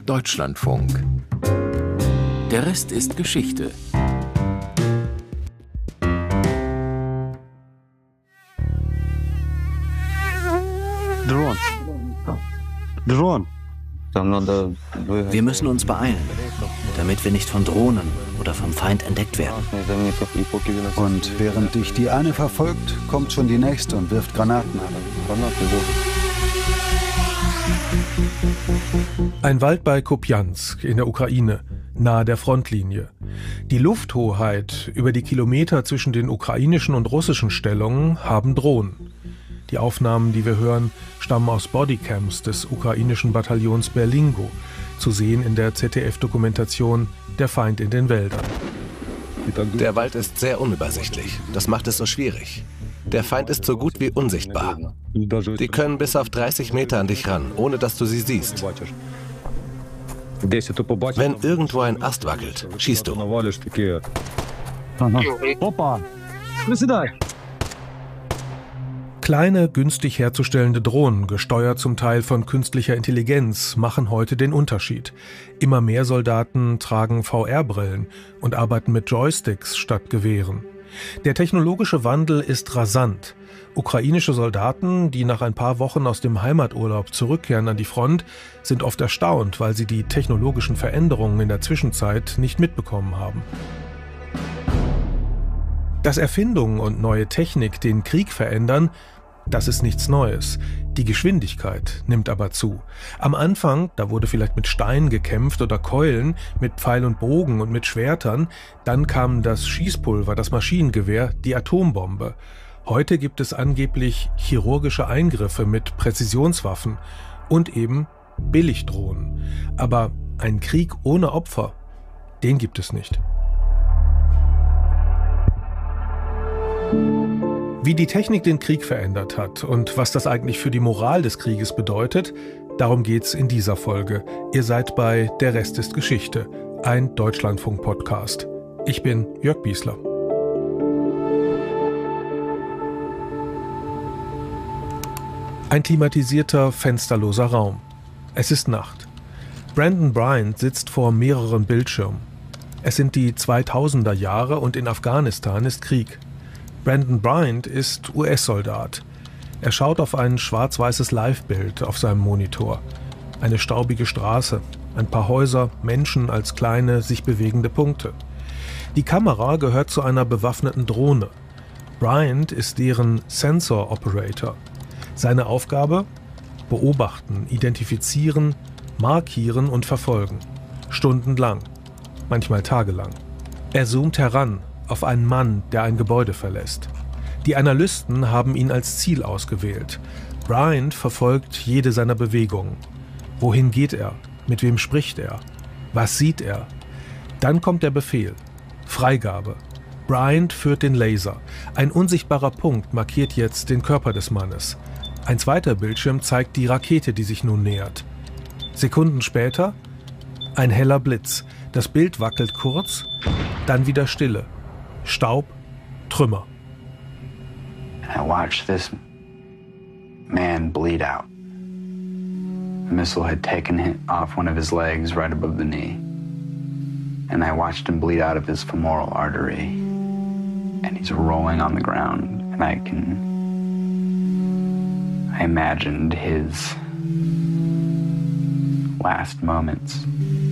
Deutschlandfunk. Der Rest ist Geschichte. Drone. Wir müssen uns beeilen, damit wir nicht von Drohnen oder vom Feind entdeckt werden. Und während dich die eine verfolgt, kommt schon die nächste und wirft Granaten. Ein Wald bei Kupiansk in der Ukraine, nahe der Frontlinie. Die Lufthoheit über die Kilometer zwischen den ukrainischen und russischen Stellungen haben Drohnen. Die Aufnahmen, die wir hören, stammen aus Bodycams des ukrainischen Bataillons Berlingo, zu sehen in der ZDF-Dokumentation Der Feind in den Wäldern. Der Wald ist sehr unübersichtlich. Das macht es so schwierig. Der Feind ist so gut wie unsichtbar. Die können bis auf 30 Meter an dich ran, ohne dass du sie siehst. Wenn irgendwo ein Ast wackelt, schießt du. Opa! Kleine, günstig herzustellende Drohnen, gesteuert zum Teil von künstlicher Intelligenz, machen heute den Unterschied. Immer mehr Soldaten tragen VR-Brillen und arbeiten mit Joysticks statt Gewehren. Der technologische Wandel ist rasant. Ukrainische Soldaten, die nach ein paar Wochen aus dem Heimaturlaub zurückkehren an die Front, sind oft erstaunt, weil sie die technologischen Veränderungen in der Zwischenzeit nicht mitbekommen haben. Dass Erfindungen und neue Technik den Krieg verändern, das ist nichts Neues. Die Geschwindigkeit nimmt aber zu. Am Anfang, da wurde vielleicht mit Steinen gekämpft oder Keulen, mit Pfeil und Bogen und mit Schwertern. Dann kam das Schießpulver, das Maschinengewehr, die Atombombe. Heute gibt es angeblich chirurgische Eingriffe mit Präzisionswaffen und eben Billigdrohnen. Aber ein Krieg ohne Opfer, den gibt es nicht. Wie die Technik den Krieg verändert hat und was das eigentlich für die Moral des Krieges bedeutet, darum geht's in dieser Folge. Ihr seid bei Der Rest ist Geschichte, ein Deutschlandfunk-Podcast. Ich bin Jörg Biesler. Ein klimatisierter, fensterloser Raum. Es ist Nacht. Brandon Bryant sitzt vor mehreren Bildschirmen. Es sind die 2000er Jahre und in Afghanistan ist Krieg. Brandon Bryant ist US-Soldat. Er schaut auf ein schwarz-weißes Live-Bild auf seinem Monitor. Eine staubige Straße, ein paar Häuser, Menschen als kleine, sich bewegende Punkte. Die Kamera gehört zu einer bewaffneten Drohne. Bryant ist deren Sensor Operator. Seine Aufgabe? Beobachten, identifizieren, markieren und verfolgen. Stundenlang, manchmal tagelang. Er zoomt heran auf einen Mann, der ein Gebäude verlässt. Die Analysten haben ihn als Ziel ausgewählt. Bryant verfolgt jede seiner Bewegungen. Wohin geht er? Mit wem spricht er? Was sieht er? Dann kommt der Befehl. Freigabe. Bryant führt den Laser. Ein unsichtbarer Punkt markiert jetzt den Körper des Mannes. Ein zweiter Bildschirm zeigt die Rakete, die sich nun nähert. Sekunden später ein heller Blitz. Das Bild wackelt kurz, dann wieder Stille. Staub, Trümmer. I watched this man bleed out. The missile had taken off one of his legs right above the knee. And I watched him bleed out of his femoral artery. And he's rolling on the ground. And I imagined his last moments.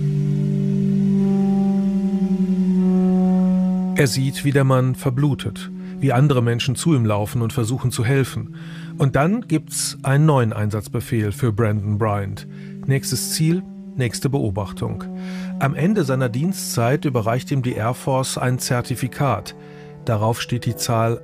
Er sieht, wie der Mann verblutet, wie andere Menschen zu ihm laufen und versuchen zu helfen. Und dann gibt's einen neuen Einsatzbefehl für Brandon Bryant. Nächstes Ziel, nächste Beobachtung. Am Ende seiner Dienstzeit überreicht ihm die Air Force ein Zertifikat. Darauf steht die Zahl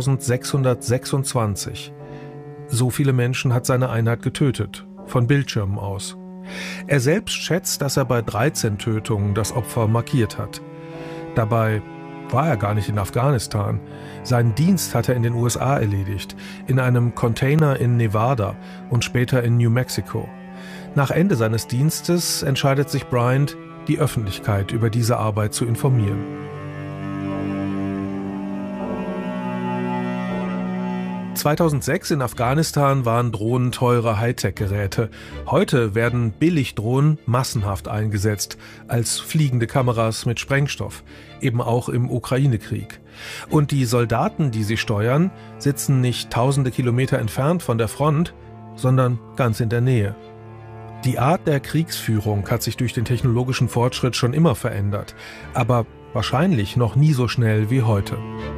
1626. So viele Menschen hat seine Einheit getötet, von Bildschirmen aus. Er selbst schätzt, dass er bei 13 Tötungen das Opfer markiert hat. Dabei war er gar nicht in Afghanistan. Seinen Dienst hat er in den USA erledigt, in einem Container in Nevada und später in New Mexico. Nach Ende seines Dienstes entscheidet sich Bryant, die Öffentlichkeit über diese Arbeit zu informieren. 2006 in Afghanistan waren Drohnen teure Hightech-Geräte. Heute werden Billigdrohnen massenhaft eingesetzt, als fliegende Kameras mit Sprengstoff, eben auch im Ukraine-Krieg. Und die Soldaten, die sie steuern, sitzen nicht tausende Kilometer entfernt von der Front, sondern ganz in der Nähe. Die Art der Kriegsführung hat sich durch den technologischen Fortschritt schon immer verändert, aber wahrscheinlich noch nie so schnell wie heute.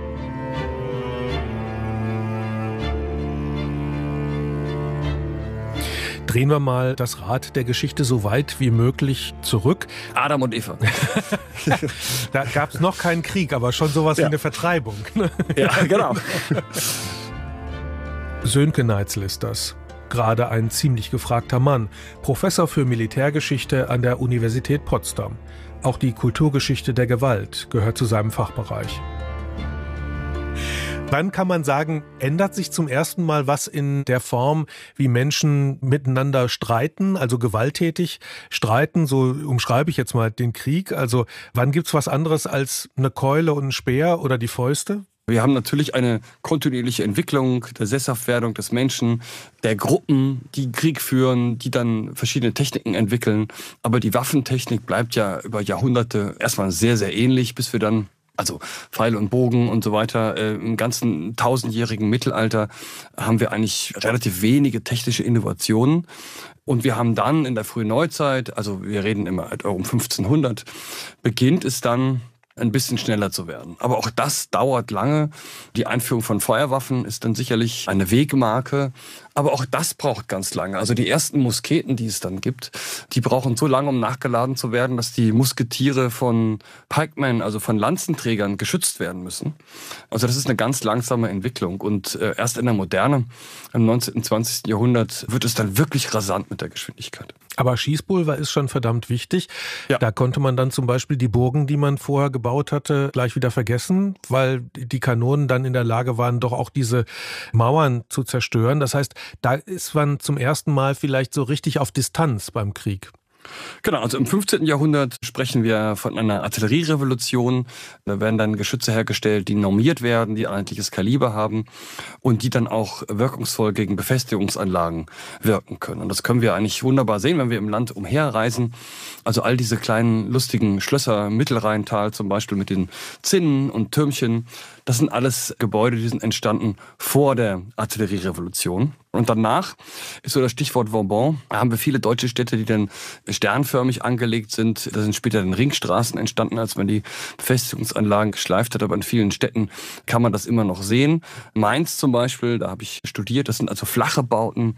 Drehen wir mal das Rad der Geschichte so weit wie möglich zurück. Adam und Eva. Da gab es noch keinen Krieg, aber schon sowas wie eine Vertreibung. Ja, genau. Sönke Neitzel ist das. Gerade ein ziemlich gefragter Mann. Professor für Militärgeschichte an der Universität Potsdam. Auch die Kulturgeschichte der Gewalt gehört zu seinem Fachbereich. Wann kann man sagen, ändert sich zum ersten Mal was in der Form, wie Menschen miteinander streiten, also gewalttätig streiten? So umschreibe ich jetzt mal den Krieg. Also wann gibt's was anderes als eine Keule und ein Speer oder die Fäuste? Wir haben natürlich eine kontinuierliche Entwicklung der Sesshaftwerdung des Menschen, der Gruppen, die Krieg führen, die dann verschiedene Techniken entwickeln. Aber die Waffentechnik bleibt ja über Jahrhunderte erstmal sehr, sehr ähnlich, bis wir dann also Pfeile und Bogen und so weiter. Im ganzen 1000-jährigen Mittelalter haben wir eigentlich relativ wenige technische Innovationen. Und wir haben dann in der frühen Neuzeit, also wir reden immer um 1500, beginnt es dann ein bisschen schneller zu werden. Aber auch das dauert lange. Die Einführung von Feuerwaffen ist dann sicherlich eine Wegmarke. Aber auch das braucht ganz lange. Also die ersten Musketen, die es dann gibt, die brauchen so lange, um nachgeladen zu werden, dass die Musketiere von Pikemen, also von Lanzenträgern, geschützt werden müssen. Also das ist eine ganz langsame Entwicklung. Und erst in der Moderne, im 19. und 20. Jahrhundert, wird es dann wirklich rasant mit der Geschwindigkeit. Aber Schießpulver ist schon verdammt wichtig. Ja. Da konnte man dann zum Beispiel die Burgen, die man vorher gebaut hatte, gleich wieder vergessen, weil die Kanonen dann in der Lage waren, doch auch diese Mauern zu zerstören. Das heißt, da ist man zum ersten Mal vielleicht so richtig auf Distanz beim Krieg. Genau, also im 15. Jahrhundert sprechen wir von einer Artillerierevolution. Da werden dann Geschütze hergestellt, die normiert werden, die ein einheitliches Kaliber haben und die dann auch wirkungsvoll gegen Befestigungsanlagen wirken können. Und das können wir eigentlich wunderbar sehen, wenn wir im Land umherreisen. Also all diese kleinen lustigen Schlösser, Mittelrheintal zum Beispiel mit den Zinnen und Türmchen, das sind alles Gebäude, die sind entstanden vor der Artillerierevolution. Und danach ist so das Stichwort Vauban. Da haben wir viele deutsche Städte, die dann sternförmig angelegt sind. Da sind später dann Ringstraßen entstanden, als man die Befestigungsanlagen geschleift hat. Aber in vielen Städten kann man das immer noch sehen. Mainz zum Beispiel, da habe ich studiert. Das sind also flache Bauten.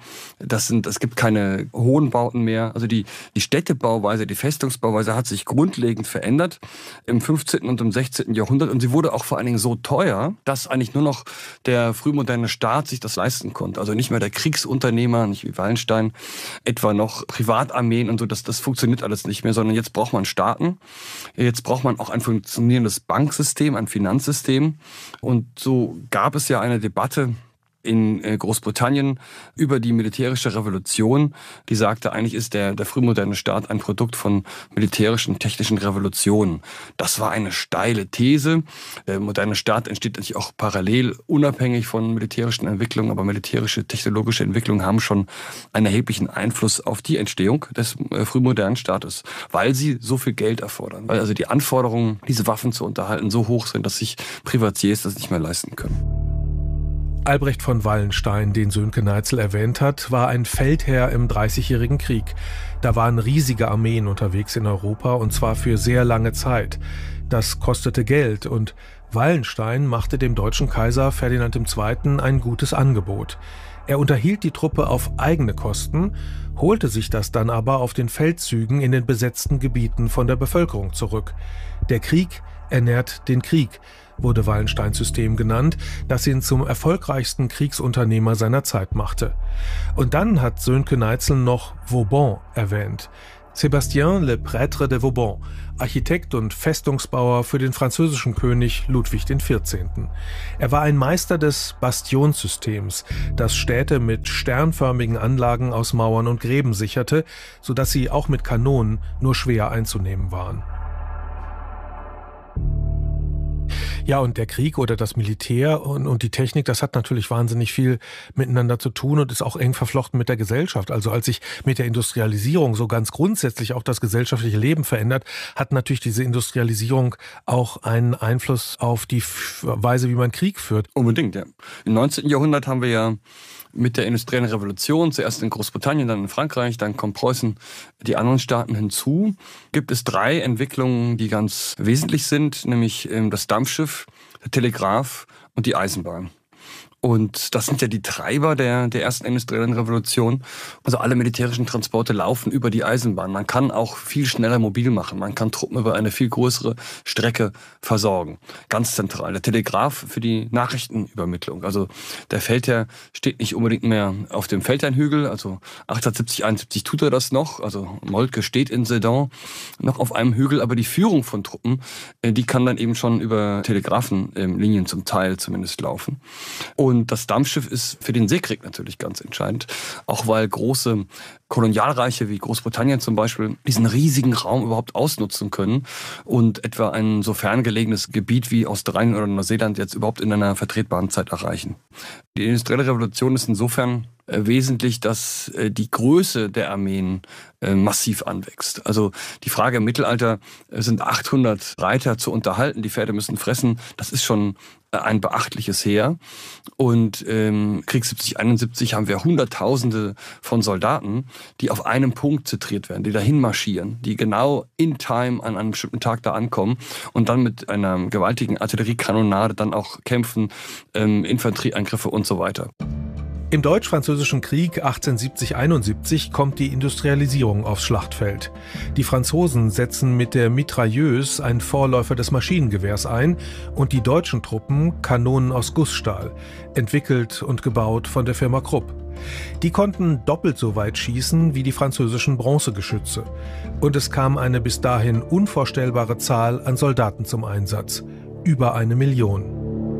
Es gibt keine hohen Bauten mehr. Also die Städtebauweise, die Festungsbauweise hat sich grundlegend verändert im 15. und im 16. Jahrhundert. Und sie wurde auch vor allen Dingen so teuer, dass eigentlich nur noch der frühmoderne Staat sich das leisten konnte. Also nicht mehr der Kriegsunternehmer, nicht wie Wallenstein, etwa noch Privatarmeen und so, das funktioniert alles nicht mehr, sondern jetzt braucht man Staaten, jetzt braucht man auch ein funktionierendes Banksystem, ein Finanzsystem. Und so gab es ja eine Debatte in Großbritannien über die militärische Revolution, die sagte, eigentlich ist der frühmoderne Staat ein Produkt von militärischen, technischen Revolutionen. Das war eine steile These. Der moderne Staat entsteht natürlich auch parallel, unabhängig von militärischen Entwicklungen, aber militärische, technologische Entwicklungen haben schon einen erheblichen Einfluss auf die Entstehung des frühmodernen Staates, weil sie so viel Geld erfordern. Weil also die Anforderungen, diese Waffen zu unterhalten, so hoch sind, dass sich Privatiers das nicht mehr leisten können. Albrecht von Wallenstein, den Sönke Neitzel erwähnt hat, war ein Feldherr im Dreißigjährigen Krieg. Da waren riesige Armeen unterwegs in Europa und zwar für sehr lange Zeit. Das kostete Geld und Wallenstein machte dem deutschen Kaiser Ferdinand II. Ein gutes Angebot. Er unterhielt die Truppe auf eigene Kosten, holte sich das dann aber auf den Feldzügen in den besetzten Gebieten von der Bevölkerung zurück. Der Krieg ernährt den Krieg, wurde Wallensteins System genannt, das ihn zum erfolgreichsten Kriegsunternehmer seiner Zeit machte. Und dann hat Sönke Neitzel noch Vauban erwähnt. Sébastien Le Prêtre de Vauban, Architekt und Festungsbauer für den französischen König Ludwig XIV. Er war ein Meister des Bastionssystems, das Städte mit sternförmigen Anlagen aus Mauern und Gräben sicherte, sodass sie auch mit Kanonen nur schwer einzunehmen waren. Ja, und der Krieg oder das Militär und die Technik, das hat natürlich wahnsinnig viel miteinander zu tun und ist auch eng verflochten mit der Gesellschaft. Also als sich mit der Industrialisierung so ganz grundsätzlich auch das gesellschaftliche Leben verändert, hat natürlich diese Industrialisierung auch einen Einfluss auf die Weise, wie man Krieg führt. Unbedingt, ja. Im 19. Jahrhundert haben wir ja mit der industriellen Revolution, zuerst in Großbritannien, dann in Frankreich, dann kommt Preußen, die anderen Staaten hinzu, gibt es 3 Entwicklungen, die ganz wesentlich sind, nämlich das Dampfschiff, der Telegraph und die Eisenbahn. Und das sind ja die Treiber der ersten industriellen Revolution. Also alle militärischen Transporte laufen über die Eisenbahn. Man kann auch viel schneller mobil machen. Man kann Truppen über eine viel größere Strecke versorgen. Ganz zentral. Der Telegraph für die Nachrichtenübermittlung. Also der Feldherr steht nicht unbedingt mehr auf dem Feldherrnhügel. Also 1870, 71 tut er das noch. Also Moltke steht in Sedan noch auf einem Hügel. Aber die Führung von Truppen, die kann dann eben schon über Telegrafenlinien zum Teil zumindest laufen. Und das Dampfschiff ist für den Seekrieg natürlich ganz entscheidend, auch weil große Kolonialreiche wie Großbritannien zum Beispiel diesen riesigen Raum überhaupt ausnutzen können und etwa ein so ferngelegenes Gebiet wie Australien oder Neuseeland jetzt überhaupt in einer vertretbaren Zeit erreichen. Die industrielle Revolution ist insofern wesentlich, dass die Größe der Armeen massiv anwächst. Also die Frage im Mittelalter, sind 800 Reiter zu unterhalten, die Pferde müssen fressen, das ist schon ein beachtliches Heer. Und Krieg 70, 71 haben wir Hunderttausende von Soldaten, die auf einem Punkt zentriert werden, die dahin marschieren, die genau in time an einem bestimmten Tag da ankommen und dann mit einer gewaltigen Artilleriekanonade dann auch kämpfen, Infanterieeingriffe und so weiter. Im Deutsch-Französischen Krieg 1870-71 kommt die Industrialisierung aufs Schlachtfeld. Die Franzosen setzen mit der Mitrailleuse, ein Vorläufer des Maschinengewehrs, ein und die deutschen Truppen Kanonen aus Gussstahl, entwickelt und gebaut von der Firma Krupp. Die konnten doppelt so weit schießen wie die französischen Bronzegeschütze. Und es kam eine bis dahin unvorstellbare Zahl an Soldaten zum Einsatz. Über 1 Million.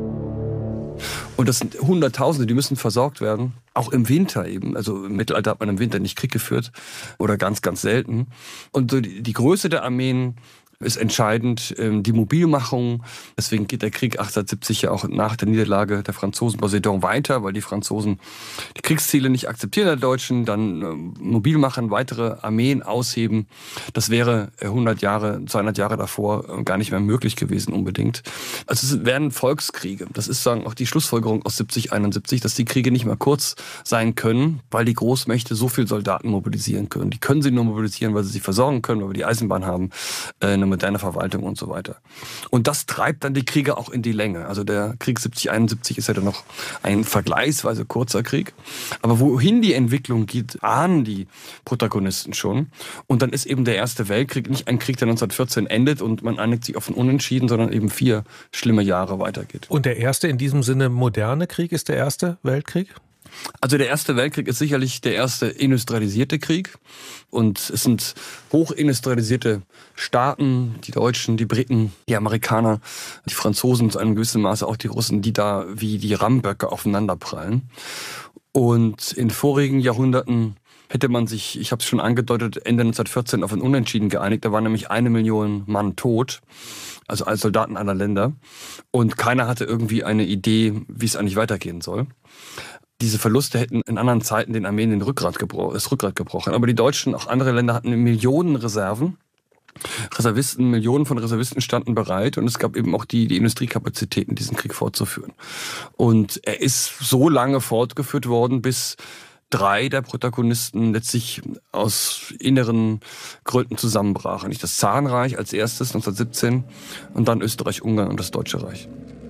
Und das sind Hunderttausende, die müssen versorgt werden. Auch im Winter eben. Also im Mittelalter hat man im Winter nicht Krieg geführt. Oder ganz, ganz selten. Und so die Größe der Armeen ist entscheidend, die Mobilmachung. Deswegen geht der Krieg 1870 ja auch nach der Niederlage der Franzosen bei Sedan weiter, weil die Franzosen die Kriegsziele nicht akzeptieren der Deutschen, dann mobil machen, weitere Armeen ausheben. Das wäre 100 Jahre, 200 Jahre davor gar nicht mehr möglich gewesen unbedingt. Also es werden Volkskriege. Das ist sagen auch die Schlussfolgerung aus 70, 71, dass die Kriege nicht mehr kurz sein können, weil die Großmächte so viel Soldaten mobilisieren können. Die können sie nur mobilisieren, weil sie sie versorgen können, weil wir die Eisenbahn haben, eine moderne Verwaltung und so weiter. Und das treibt dann die Kriege auch in die Länge. Also der Krieg 70, 71 ist ja dann noch ein vergleichsweise kurzer Krieg. Aber wohin die Entwicklung geht, ahnen die Protagonisten schon. Und dann ist eben der Erste Weltkrieg nicht ein Krieg, der 1914 endet und man einigt sich auf ein Unentschieden, sondern eben 4 schlimme Jahre weitergeht. Und der erste in diesem Sinne moderne Krieg ist der Erste Weltkrieg? Also der Erste Weltkrieg ist sicherlich der erste industrialisierte Krieg. Und es sind hochindustrialisierte Staaten, die Deutschen, die Briten, die Amerikaner, die Franzosen, zu einem gewissen Maße auch die Russen, die da wie die Rammböcke aufeinanderprallen. Und in vorigen Jahrhunderten hätte man sich, ich habe es schon angedeutet, Ende 1914 auf ein Unentschieden geeinigt. Da waren nämlich 1 Million Mann tot, also als Soldaten aller Länder. Und keiner hatte irgendwie eine Idee, wie es eigentlich weitergehen soll. Diese Verluste hätten in anderen Zeiten den Armeen das Rückgrat gebrochen. Aber die Deutschen, auch andere Länder hatten Millionen Reserven. Reservisten, Millionen von Reservisten standen bereit und es gab eben auch die Industriekapazitäten, diesen Krieg fortzuführen. Und er ist so lange fortgeführt worden, bis 3 der Protagonisten letztlich aus inneren Gründen zusammenbrachen. Nicht das Zarenreich als erstes 1917 und dann Österreich-Ungarn und das Deutsche Reich.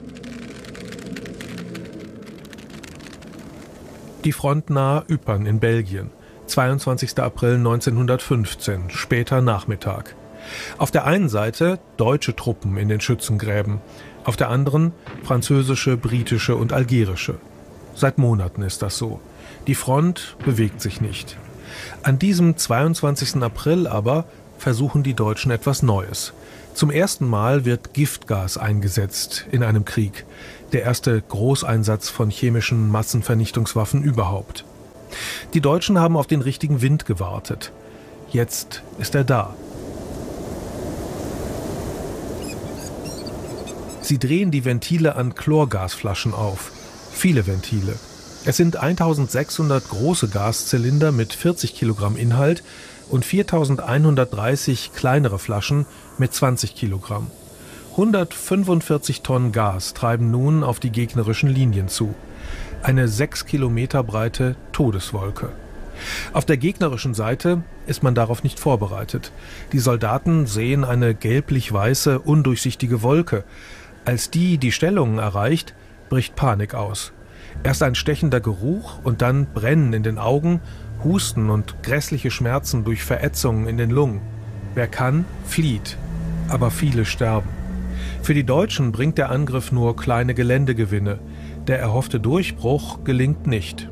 Die Front nahe Ypern in Belgien, 22. April 1915, später Nachmittag. Auf der einen Seite deutsche Truppen in den Schützengräben, auf der anderen französische, britische und algerische. Seit Monaten ist das so. Die Front bewegt sich nicht. An diesem 22. April aber versuchen die Deutschen etwas Neues. Zum ersten Mal wird Giftgas eingesetzt in einem Krieg. Der erste Großeinsatz von chemischen Massenvernichtungswaffen überhaupt. Die Deutschen haben auf den richtigen Wind gewartet. Jetzt ist er da. Sie drehen die Ventile an Chlorgasflaschen auf. Viele Ventile. Es sind 1600 große Gaszylinder mit 40 Kilogramm Inhalt und 4130 kleinere Flaschen mit 20 Kilogramm. 145 Tonnen Gas treiben nun auf die gegnerischen Linien zu. Eine 6 Kilometer breite Todeswolke. Auf der gegnerischen Seite ist man darauf nicht vorbereitet. Die Soldaten sehen eine gelblich-weiße, undurchsichtige Wolke. Als die Stellungen erreicht, bricht Panik aus. Erst ein stechender Geruch und dann Brennen in den Augen, Husten und grässliche Schmerzen durch Verätzungen in den Lungen. Wer kann, flieht, aber viele sterben. Für die Deutschen bringt der Angriff nur kleine Geländegewinne. Der erhoffte Durchbruch gelingt nicht.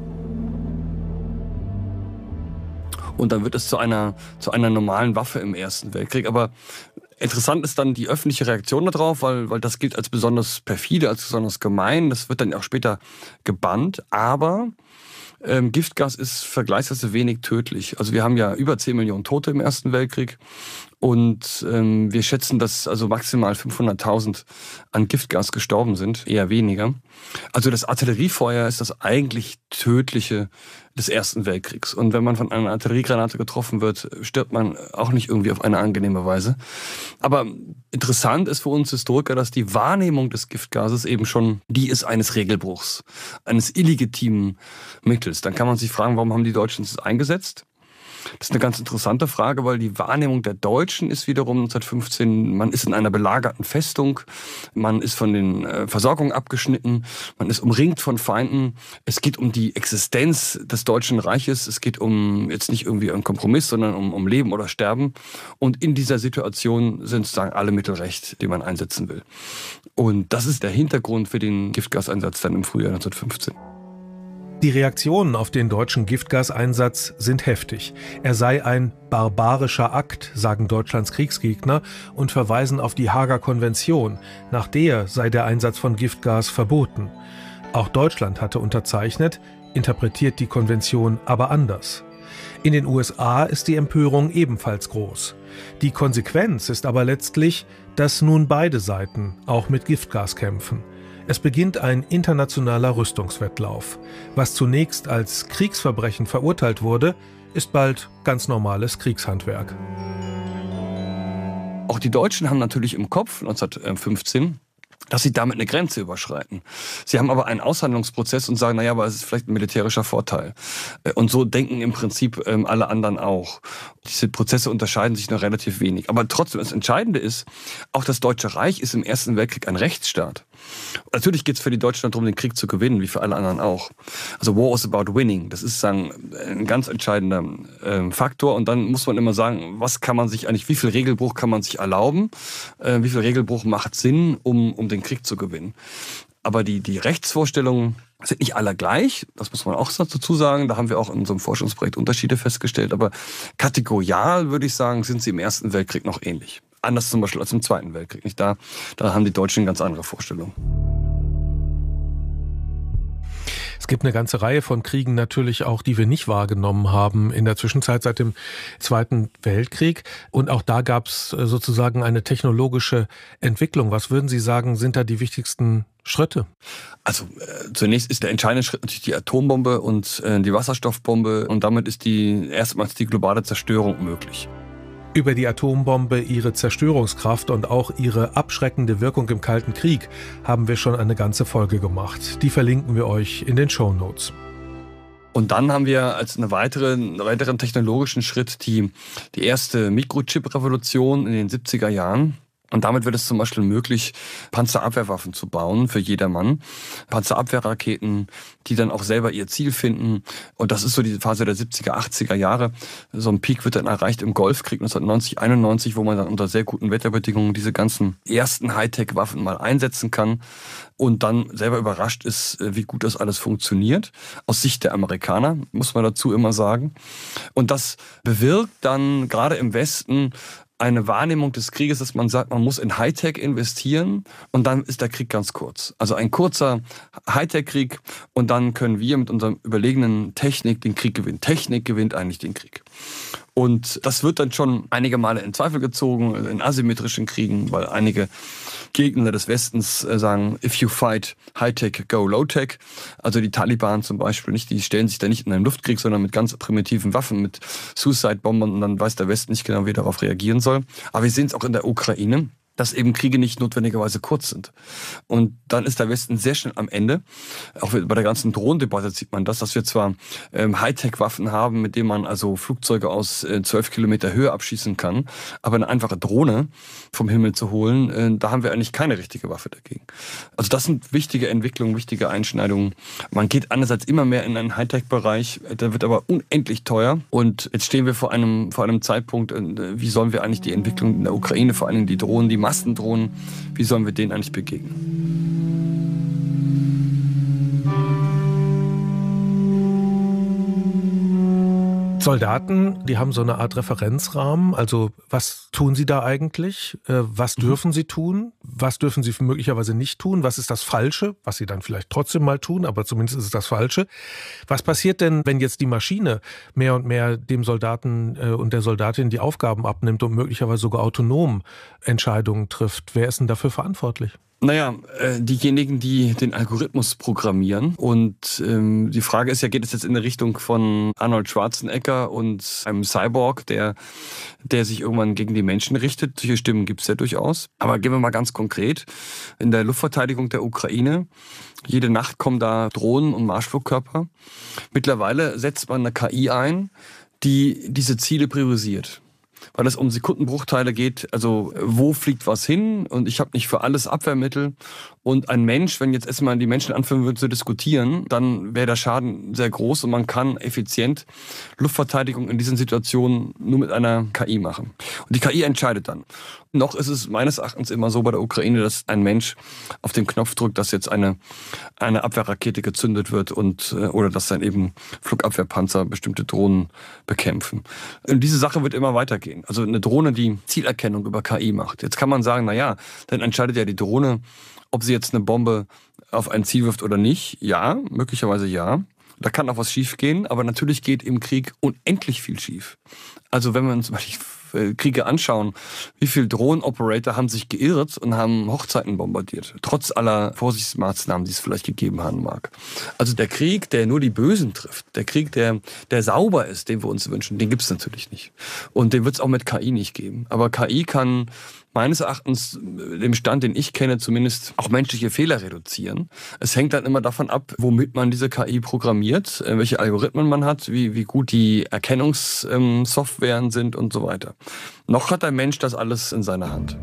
Und dann wird es zu einer normalen Waffe im Ersten Weltkrieg. Aber interessant ist dann die öffentliche Reaktion darauf, weil das gilt als besonders perfide, als besonders gemein. Das wird dann auch später gebannt. Aber Giftgas ist vergleichsweise wenig tödlich. Also wir haben ja über 10 Millionen Tote im Ersten Weltkrieg. Und wir schätzen, dass also maximal 500.000 an Giftgas gestorben sind, eher weniger. Also das Artilleriefeuer ist das eigentlich Tödliche des Ersten Weltkriegs. Und wenn man von einer Artilleriegranate getroffen wird, stirbt man auch nicht irgendwie auf eine angenehme Weise. Aber interessant ist für uns Historiker, dass die Wahrnehmung des Giftgases eben schon die ist eines Regelbruchs, eines illegitimen Mittels. Dann kann man sich fragen, warum haben die Deutschen es eingesetzt? Das ist eine ganz interessante Frage, weil die Wahrnehmung der Deutschen ist wiederum 1915, man ist in einer belagerten Festung, man ist von den Versorgungen abgeschnitten, man ist umringt von Feinden. Es geht um die Existenz des Deutschen Reiches, es geht um jetzt nicht irgendwie einen Kompromiss, sondern um Leben oder Sterben. Und in dieser Situation sind sozusagen alle Mittel recht, die man einsetzen will. Und das ist der Hintergrund für den Giftgaseinsatz dann im Frühjahr 1915. Die Reaktionen auf den deutschen Giftgaseinsatz sind heftig. Er sei ein barbarischer Akt, sagen Deutschlands Kriegsgegner und verweisen auf die Haager Konvention. Nach der sei der Einsatz von Giftgas verboten. Auch Deutschland hatte unterzeichnet, interpretiert die Konvention aber anders. In den USA ist die Empörung ebenfalls groß. Die Konsequenz ist aber letztlich, dass nun beide Seiten auch mit Giftgas kämpfen. Es beginnt ein internationaler Rüstungswettlauf. Was zunächst als Kriegsverbrechen verurteilt wurde, ist bald ganz normales Kriegshandwerk. Auch die Deutschen haben natürlich im Kopf 1915, dass sie damit eine Grenze überschreiten. Sie haben aber einen Aushandlungsprozess und sagen, naja, aber es ist vielleicht ein militärischer Vorteil. Und so denken im Prinzip alle anderen auch. Diese Prozesse unterscheiden sich noch relativ wenig. Aber trotzdem, das Entscheidende ist, auch das Deutsche Reich ist im Ersten Weltkrieg ein Rechtsstaat. Natürlich geht es für die Deutschen darum, den Krieg zu gewinnen, wie für alle anderen auch. Also War is about winning. Das ist ein ganz entscheidender Faktor. Und dann muss man immer sagen, was kann man sich eigentlich, wie viel Regelbruch kann man sich erlauben? Wie viel Regelbruch macht Sinn, um den Krieg zu gewinnen? Aber die Rechtsvorstellungen sind nicht alle gleich, das muss man auch dazu sagen. Da haben wir auch in unserem Forschungsprojekt Unterschiede festgestellt. Aber kategorial, würde ich sagen, sind sie im Ersten Weltkrieg noch ähnlich. Anders zum Beispiel als im Zweiten Weltkrieg. Nicht? Da haben die Deutschen ganz andere Vorstellungen. Es gibt eine ganze Reihe von Kriegen natürlich auch, die wir nicht wahrgenommen haben in der Zwischenzeit seit dem Zweiten Weltkrieg. Und auch da gab es sozusagen eine technologische Entwicklung. Was würden Sie sagen, sind da die wichtigsten Schritte? Also zunächst ist der entscheidende Schritt natürlich die Atombombe und die Wasserstoffbombe. Und damit ist erstmals die globale Zerstörung möglich. Über die Atombombe, ihre Zerstörungskraft und auch ihre abschreckende Wirkung im Kalten Krieg haben wir schon eine ganze Folge gemacht. Die verlinken wir euch in den Shownotes. Und dann haben wir als einen weiteren technologischen Schritt die erste Mikrochip-Revolution in den 70er Jahren. Und damit wird es zum Beispiel möglich, Panzerabwehrwaffen zu bauen für jedermann. Panzerabwehrraketen, die dann auch selber ihr Ziel finden. Und das ist so die Phase der 70er, 80er Jahre. So ein Peak wird dann erreicht im Golfkrieg 1990, 91, wo man dann unter sehr guten Wetterbedingungen diese ganzen ersten Hightech-Waffen mal einsetzen kann. Und dann selber überrascht ist, wie gut das alles funktioniert. Aus Sicht der Amerikaner, muss man dazu immer sagen. Und das bewirkt dann gerade im Westen eine Wahrnehmung des Krieges, dass man sagt, man muss in Hightech investieren und dann ist der Krieg ganz kurz. Also ein kurzer Hightech-Krieg und dann können wir mit unserer überlegenen Technik den Krieg gewinnen. Technik gewinnt eigentlich den Krieg. Und das wird dann schon einige Male in Zweifel gezogen, in asymmetrischen Kriegen, weil einige Gegner des Westens sagen, if you fight high-tech, go low-tech. Also die Taliban zum Beispiel, die stellen sich da nicht in einen Luftkrieg, sondern mit ganz primitiven Waffen, mit Suicide-Bombern, und dann weiß der Westen nicht genau, wie er darauf reagieren soll. Aber wir sehen es auch in der Ukraine, dass eben Kriege nicht notwendigerweise kurz sind. Und dann ist der Westen sehr schnell am Ende. Auch bei der ganzen Drohnendebatte sieht man das, dass wir zwar Hightech-Waffen haben, mit denen man also Flugzeuge aus 12 Kilometer Höhe abschießen kann, aber eine einfache Drohne vom Himmel zu holen, da haben wir eigentlich keine richtige Waffe dagegen. Also das sind wichtige Entwicklungen, wichtige Einschneidungen. Man geht einerseits immer mehr in einen Hightech-Bereich, der wird aber unendlich teuer. Und jetzt stehen wir vor einem Zeitpunkt, wie sollen wir eigentlich die Entwicklung in der Ukraine, vor allem die Drohnen, die Massendrohnen, wie sollen wir denen eigentlich begegnen? Soldaten, die haben so eine Art Referenzrahmen. Also was tun sie da eigentlich? Was dürfen sie tun? Was dürfen sie möglicherweise nicht tun? Was ist das Falsche? Was sie dann vielleicht trotzdem mal tun, aber zumindest ist es das Falsche. Was passiert denn, wenn jetzt die Maschine mehr und mehr dem Soldaten und der Soldatin die Aufgaben abnimmt und möglicherweise sogar autonom Entscheidungen trifft? Wer ist denn dafür verantwortlich? Naja, diejenigen, die den Algorithmus programmieren. Und die Frage ist ja, geht es jetzt in die Richtung von Arnold Schwarzenegger und einem Cyborg, der sich irgendwann gegen die Menschen richtet? Solche Stimmen gibt es ja durchaus. Aber gehen wir mal ganz konkret. In der Luftverteidigung der Ukraine, jede Nacht kommen da Drohnen und Marschflugkörper. Mittlerweile setzt man eine KI ein, die diese Ziele priorisiert. Weil es um Sekundenbruchteile geht, also wo fliegt was hin, und ich habe nicht für alles Abwehrmittel. Und ein Mensch, wenn jetzt erstmal die Menschen anfangen würden zu diskutieren, dann wäre der Schaden sehr groß und man kann effizient Luftverteidigung in diesen Situationen nur mit einer KI machen. Und die KI entscheidet dann. Noch ist es meines Erachtens immer so bei der Ukraine, dass ein Mensch auf den Knopf drückt, dass jetzt eine Abwehrrakete gezündet wird oder dass dann eben Flugabwehrpanzer bestimmte Drohnen bekämpfen. Und diese Sache wird immer weitergehen. Also eine Drohne, die Zielerkennung über KI macht. Jetzt kann man sagen, naja, dann entscheidet ja die Drohne, ob sie jetzt eine Bombe auf ein Ziel wirft oder nicht. Ja, möglicherweise ja. Da kann auch was schief gehen, aber natürlich geht im Krieg unendlich viel schief. Also wenn wir uns zum Beispiel Kriege anschauen, wie viele Drohnenoperator haben sich geirrt und haben Hochzeiten bombardiert, trotz aller Vorsichtsmaßnahmen, die es vielleicht gegeben haben mag. Also der Krieg, der nur die Bösen trifft, der Krieg, der sauber ist, den wir uns wünschen, den gibt es natürlich nicht. Und den wird es auch mit KI nicht geben. Aber KI kann meines Erachtens, dem Stand, den ich kenne, zumindest auch menschliche Fehler reduzieren. Es hängt dann immer davon ab, womit man diese KI programmiert, welche Algorithmen man hat, wie gut die Erkennungssoftwaren sind und so weiter. Noch hat der Mensch das alles in seiner Hand.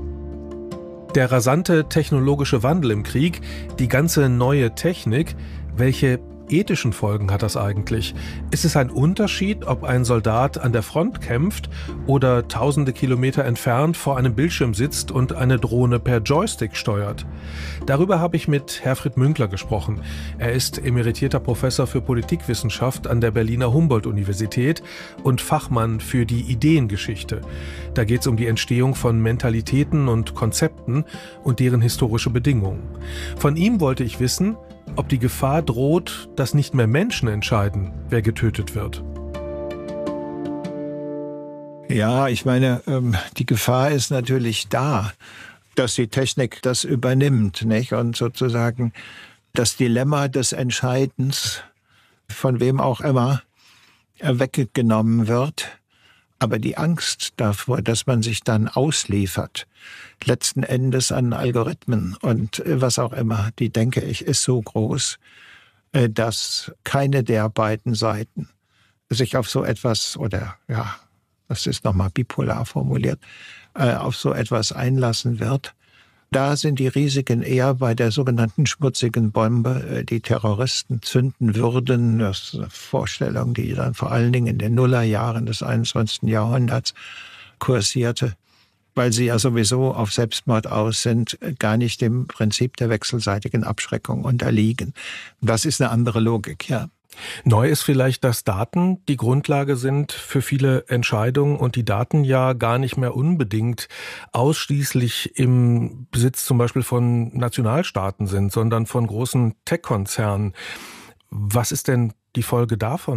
Der rasante technologische Wandel im Krieg, die ganze neue Technik, welche ethischen Folgen hat das eigentlich? Ist es ein Unterschied, ob ein Soldat an der Front kämpft oder tausende Kilometer entfernt vor einem Bildschirm sitzt und eine Drohne per Joystick steuert? Darüber habe ich mit Herfried Münkler gesprochen. Er ist emeritierter Professor für Politikwissenschaft an der Berliner Humboldt-Universität und Fachmann für die Ideengeschichte. Da geht es um die Entstehung von Mentalitäten und Konzepten und deren historische Bedingungen. Von ihm wollte ich wissen, ob die Gefahr droht, dass nicht mehr Menschen entscheiden, wer getötet wird. Ja, ich meine, die Gefahr ist natürlich da, dass die Technik das übernimmt, nicht? Und sozusagen das Dilemma des Entscheidens, von wem auch immer, weggenommen wird. Aber die Angst davor, dass man sich dann ausliefert, letzten Endes an Algorithmen und was auch immer, die, denke ich, ist so groß, dass keine der beiden Seiten sich auf so etwas, oder ja, das ist nochmal bipolar formuliert, auf so etwas einlassen wird. Da sind die Risiken eher bei der sogenannten schmutzigen Bombe, die Terroristen zünden würden. Das ist eine Vorstellung, die dann vor allen Dingen in den Nullerjahren des 21. Jahrhunderts kursierte, weil sie ja sowieso auf Selbstmord aus sind, gar nicht dem Prinzip der wechselseitigen Abschreckung unterliegen. Das ist eine andere Logik, ja. Neu ist vielleicht, dass Daten die Grundlage sind für viele Entscheidungen und die Daten ja gar nicht mehr unbedingt ausschließlich im Besitz zum Beispiel von Nationalstaaten sind, sondern von großen Tech-Konzernen. Was ist denn die Folge davon?